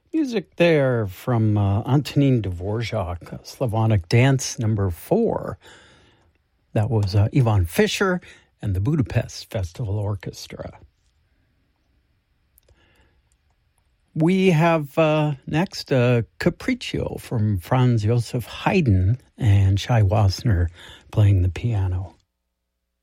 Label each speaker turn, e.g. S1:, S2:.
S1: Music there from Antonin Dvorak, Slavonic Dance number 4. That was Ivan Fischer and the Budapest Festival Orchestra. We have next Capriccio from Franz Joseph Haydn and Shai Wasner playing the piano.